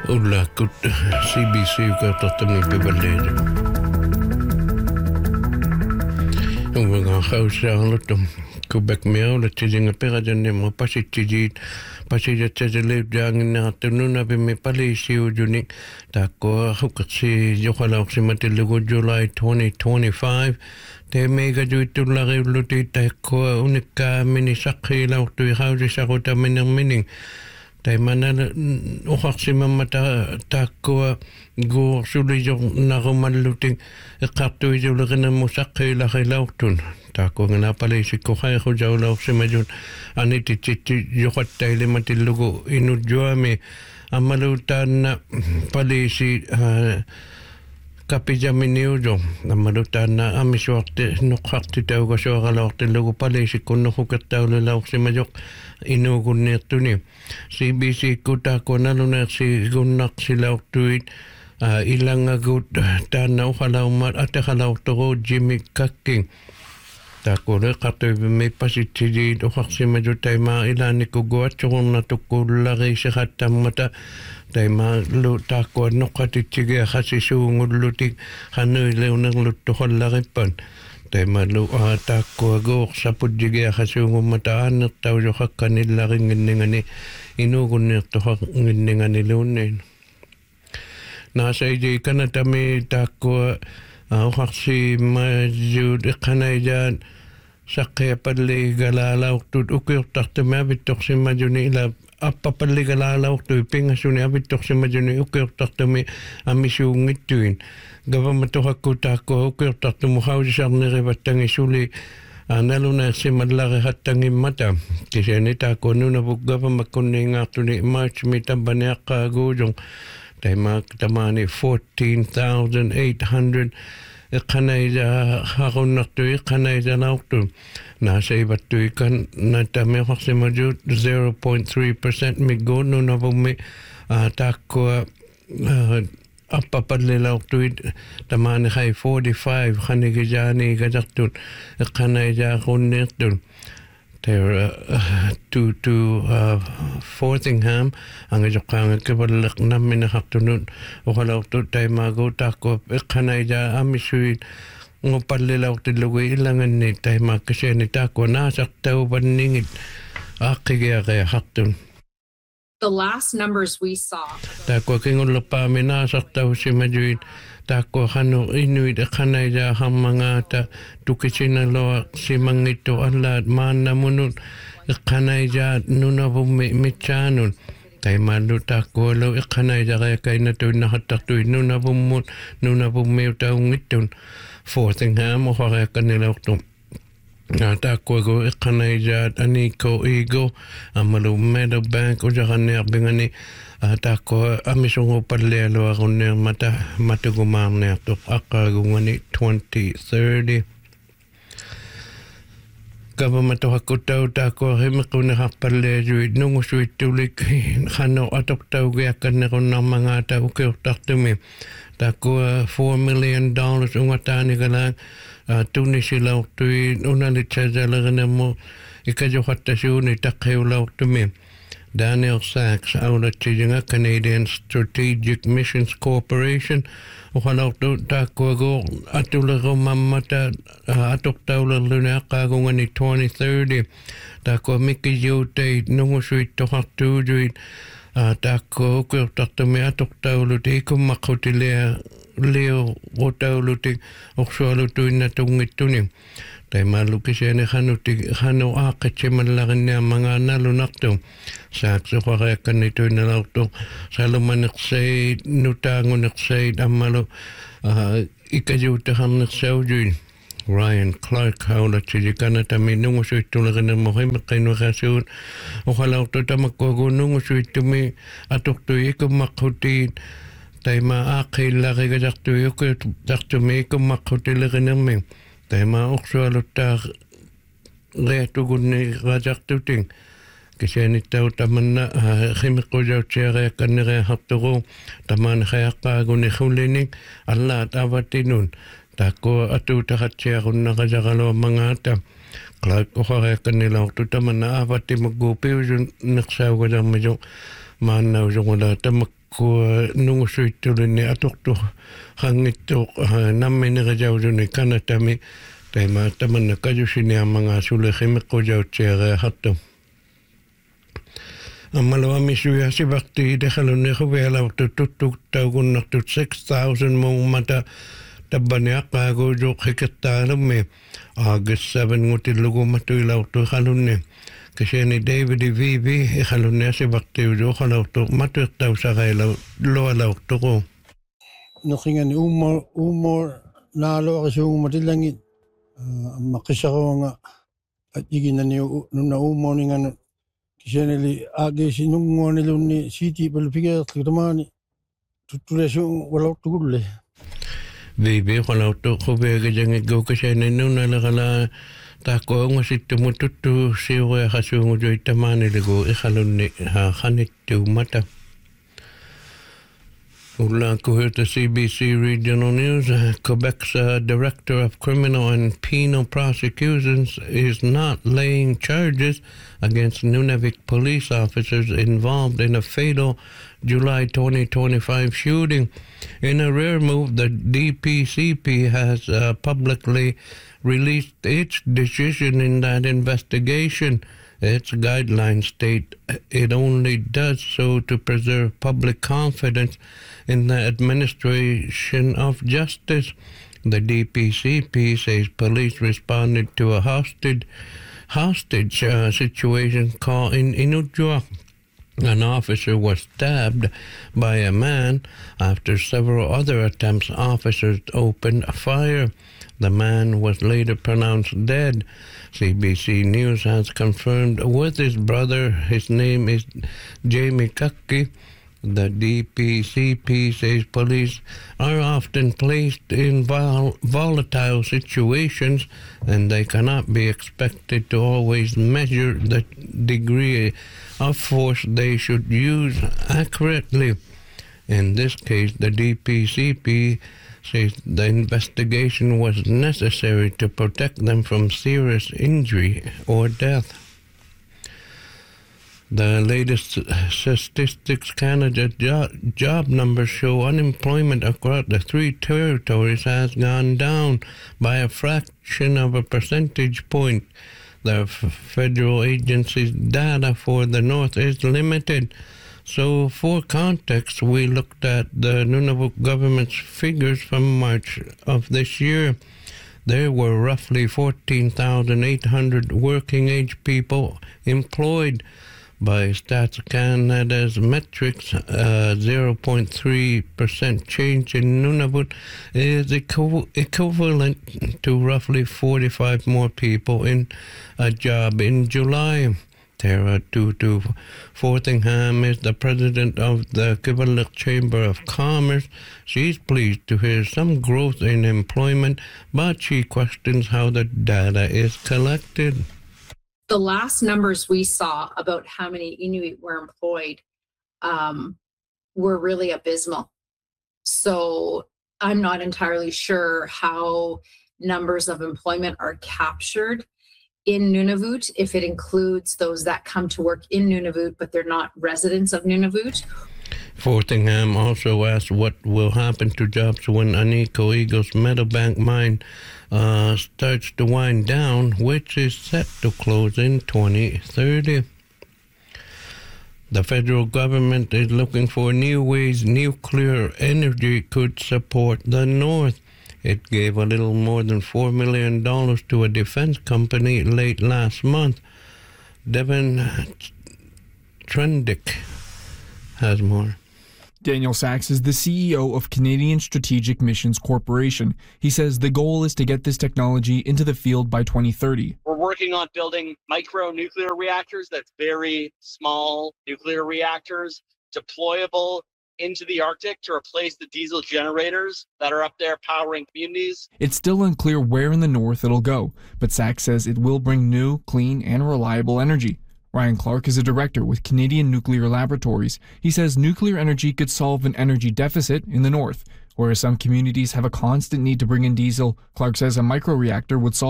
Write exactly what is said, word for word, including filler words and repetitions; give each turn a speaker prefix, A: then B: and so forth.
A: ulla kut C B C ukartartamni piballeedu unga khausaarlutum kubak miaula tidinga perajanne mo pasittijiit pasijattajaleep jaanginneqartununa pimmi palisiujuni taakko hukatsi joqalauqsimatillugu July twenty twenty-five teemeiga juittullariulluti taikko unikkaamini saqqiilauqtui qausisaqutaminermining taimanala uqarsimammata taakkua guursulijo narumallutin eqqartuijuleqinammu saqqiilarilaurtun taakkuangana palisikko khairu jaulauqsimajun anitittitti joqattailimmatillugu inujjuami ammalutaanna palisi kapijaminiujo ammalutaanna amisuarti noqqarti taugasuaralaortillugu palisikkunnerrukattaulilauqsimajoq inuugunniirtuni C B C kutaakkuanaluneersi gunnarsilaortuit ilangagut taanna uqalaummat ataqalaortoru Jimmy Kakking taakkuule qartuipimmi pasittijiit uqarsimaju taimaa ilaannikkuguatsuqurnatukkuullariisiqattammata taimaa lu taakkua noqqatitsigea qasisuungullutik qanuileunerluttuqallarippan taimaa lu taakkuaguuq saputjigea qasuungummata aanertaujoqakkanillaringinningani inuugunniirtuqanginningani luunniin naasaiji kanatami taakkua uqarsi majuut iqqanaijaan saqqiyapalligalaalauqtut ukiurtartumi avittorsimajuni ila appapalligalaalauqtui pingasuni avittorsimajuni ukiurtartumi amisuungittuin gavamatoqakku taakkua ukiurtartumu qausisarnerivattangisuli naluneersimallariqattangimmata kiseni taakkua nunavuk gavamakkunniingaartuni maachmi tabbaniaqqaaguujung taimaa tamaani fourteen thousand eight hundred iqqanaija haqunnartui iqqanaijalaortu naasaivattui kan natamiaqarsimajut zero point three percent migguunnunavummi taakkua appapallilaortuit tamaani hai forty-five qanigijaani gajartut iqqanaijaqunniirtun They're uh, to to uh, Forthingham angajoqqaangakkivalleq namminaqartunut uqalaortut taimagu taakku iqqanaija amisuit ngupallilaortillugu ilanganni taimaakkasiani taakku naasartauvanningit aaqqigiaqiaqartun
B: The last numbers we saw
A: taakku kingullerpaami naasartaussimajuit taakku hanu inuit iqqanaija hammangaata tukisinaloa simangittu allaat maannamunut iqqanaijaat nunavummi mitsaanun taimallu taakkualu iqqanaijaqaakainatuinnaqattartuit nunavummut nunavummiutaungittun Forthingham uqariakkanilaortu taakkuagu iqqanaijaat Anico Eagle ammalu Meadowbank ujaqanniarpingani taakkua amisunguupallialuaqunniarmata matugumaarniartuq aqqaagungani twenty thirty gavamatoqakkutau taakkua himiquniqarpalliasuit nungusuittulik qano atoqtaugiakkannequnnarmangaata ukiurtartumi taakkua four million dollars ungataanigalaak tunisilaortui unalitsasalerinermu ikajoqattasuuni taqqiulaortumi Daniel Sachs aulatsijinga Canadian Strategic Missions Corporation uqalaortu taakkuagu atulerumammata atoqtaulerluni aqqaagungani twenty thirty taakkua mikkijuuteit nungusuittoqartuujuit taakkua ukiurtartumi atoqtaulut ikummaqqutilia leo rotaulutik uqsualutuinnatungittuni taimaalukisiani qanuti qanu aaqqitsimallarinnniammangaannalunartu saaqsuqariakkannituinnalartu salumaneqsait nutaanguneqsait ammalu ikajuutaqarnersaujuin Ryan Clark haulatsiji kanatami nungusuittuleqinermoqimeqqinuqasuut uqalaortu tamakkuagu nungusuittumi atoqtui ikummaqqutiit taima aaqqillarigajartui ukiutartumi ikummaqqutileqinermi taima uqsualuttaa reatugunni rajartuting kisanittau tamanna khimiqqujautiariakkannereaqartoru tamaan khayaqaagunni khullining allaat avatinun taakku atuutaqatsiaqunnaqasaqaluammangaata Clark uqariakkannilaortu tamanna avatimakkuupiusun neqsaugajarmiju maannausuqula tamak ko nungusuitulini atuktu hangittu nammini rajauduni kanatami taima tamanna kajusini amanga sulehimekko jautseere hattu. Ammalawa misuja sivakti dehalunni huvelautu tuttuktaukunnartut six thousand muumata tabbani aqaagu juqhikettaalumme August seventh ngutillugumattu ilautu halunni. Kasiani David Vivi ihalunni asivakti uju halautu matuittau sarailau lualautuku.
C: Noqingani umor umor naalo qisuumatilangi maqisaqawnga ajiginani nunna umorningana kiseneli agesi nunguanilunni siti balpigeertlutamani tuttulesu walautugulle.
A: Vivi halautu huveegajangi gukasani nunalagala takoonga sittumu tuttu siurea hasuungu joitamaaniligu ihalunni hanittu mata. Ulanku heard C B C Regional News. Uh, Quebec's uh, Director of Criminal and Penal Prosecutions is not laying charges against Nunavik police officers involved in a fatal July twenty twenty-five shooting. In a rare move, the D P C P has uh, publicly released its decision in that investigation. Its guidelines state it only does so to preserve public confidence in the administration of justice. The D P C P says police responded to a hostage, hostage uh, situation call in Inukjuak. An officer was stabbed by a man. After several other attempts, officers opened fire. The man was later pronounced dead. C B C News has confirmed with his brother. His name is Jamie Kucky. The D P C P says police are often placed in vol- volatile situations and they cannot be expected to always measure the degree of force they should use accurately. In this case, the D P C P says the investigation was necessary to protect them from serious injury or death. The latest Statistics Canada job, job numbers show unemployment across the three territories has gone down by a fraction of a percentage point. The f- federal agency's data for the North is limited. So, for context, we looked at the Nunavut government's figures from March of this year. There were roughly fourteen thousand eight hundred working-age people employed. By Stats Canada's metrics, a zero point three percent change in Nunavut is equ- equivalent to roughly forty-five more people in a job in July. Tara Tutu Fortingham is the president of the Kivalliq Chamber of Commerce. She's pleased to hear some growth in employment, but she questions how the data is collected.
B: The last numbers we saw about how many Inuit were employed um, were really abysmal. So I'm not entirely sure how numbers of employment are captured in Nunavut, if it includes those that come to work in Nunavut, but they're not residents of Nunavut.
A: Fortingham also asked what will happen to jobs when Anico Eagles Meadowbank mine uh, starts to wind down, which is set to close in twenty thirty. The federal government is looking for new ways nuclear energy could support the North. It gave a little more than four million dollars to a defense company late last month. Devin Trendick has more.
D: Daniel Sachs is the C E O of Canadian Strategic Missions Corporation. He says the goal is to get this technology into the field by twenty thirty.
E: We're working on building micro-nuclear reactors, that's very small nuclear reactors, deployable into the Arctic to replace the diesel generators that are up there powering communities.
D: It's still unclear where in the north it'll go, but Sachs says it will bring new, clean, and reliable energy. Ryan Clark is a director with Canadian Nuclear Laboratories. He says nuclear energy could solve an energy deficit in the north. Whereas some communities have a constant need to bring in diesel, Clark says a microreactor would solve